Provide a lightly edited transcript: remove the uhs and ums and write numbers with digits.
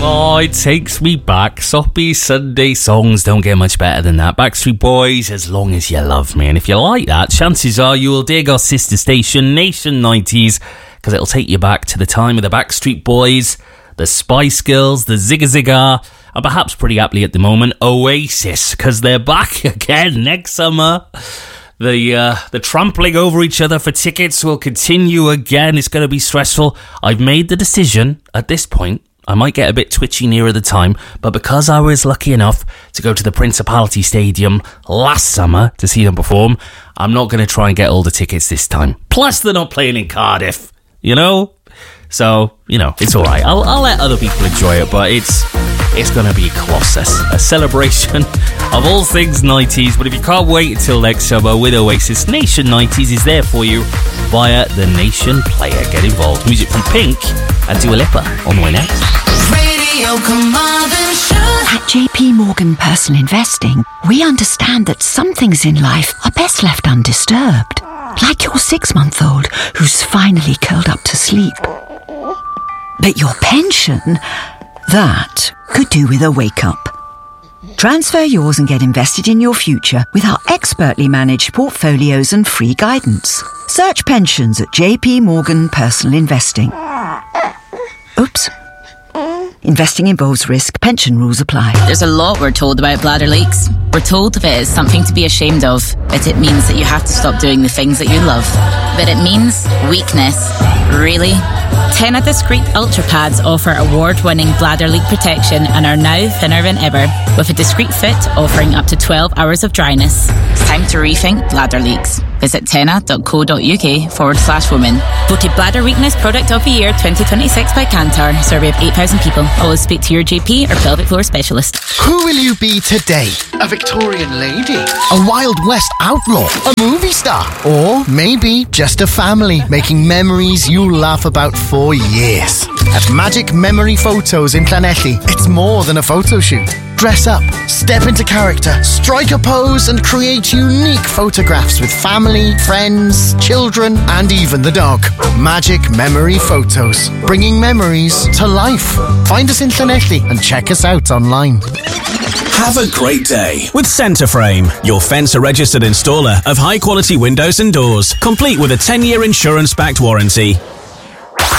Oh, it takes me back. Soppy Sunday songs don't get much better than that. Backstreet Boys, As Long As You Love Me. And if you like that, chances are you will dig our sister station, Nation 90s, because it'll take you back to the time of the Backstreet Boys, the Spice Girls, the Zigga Zigga, and perhaps pretty aptly at the moment, Oasis, because they're back again next summer. The trampling over each other for tickets will continue again. It's going to be stressful. I've made the decision at this point. I might get a bit twitchy nearer the time, but because I was lucky enough to go to the Principality Stadium last summer to see them perform, I'm not going to try and get all the tickets this time. Plus, they're not playing in Cardiff, you know? So, you know, it's all right. I'll let other people enjoy it, but it's going to be a colossus, a celebration of all things 90s. But if you can't wait until next summer with Oasis, Nation 90s is there for you via the Nation Player. Get involved. Music from Pink and Dua Lipa on the way next. Radio, come on and shoot. At JP Morgan Personal Investing, we understand that some things in life are best left undisturbed. Like your 6-month-old who's finally curled up to sleep. But your pension, that could do with a wake-up. Transfer yours and get invested in your future with our expertly managed portfolios and free guidance. Search pensions at JP Morgan Personal Investing. Oops. Investing involves risk. Pension rules apply. There's a lot we're told about bladder leaks. We're told of it as something to be ashamed of, but it means that you have to stop doing the things that you love. But it means weakness. Really? Tena Discreet Ultra Pads offer award-winning bladder leak protection and are now thinner than ever, with a discreet fit offering up to 12 hours of dryness. It's time to rethink bladder leaks. Visit tena.co.uk/women. Voted Bladder Weakness Product of the Year 2026 by Kantar. Survey of 8,000 people. Always speak to your GP or pelvic floor specialist. Who will you be today? A Victorian lady? A Wild West outlaw? A movie star? Or maybe just a family making memories you'll laugh about for years. At Magic Memory Photos in Llanelli, it's more than a photo shoot. Dress up, step into character, strike a pose and create unique photographs with family, friends, children and even the dog. Magic Memory Photos, bringing memories to life. Find us in Llanelli and check us out online. Have a great day with Centreframe, your fence-registered installer of high-quality windows and doors, complete with a 10-year insurance-backed warranty.